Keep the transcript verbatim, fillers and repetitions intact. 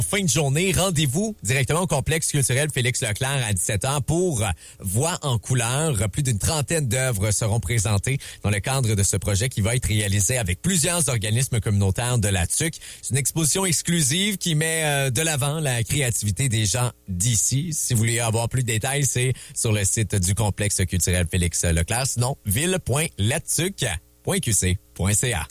Fin de journée, rendez-vous directement au complexe culturel Félix Leclerc à dix-sept heures pour Voix en couleur. Plus d'une trentaine d'œuvres seront présentées dans le cadre de ce projet qui va être réalisé avec plusieurs organismes communautaires de la T U C. C'est une exposition exclusive qui met euh, de l'avant la créativité des gens d'ici. Si vous voulez avoir plus de détails, c'est sur le site du complexe culturel Félix Leclerc. Sinon, ville point latuc point q c point c a.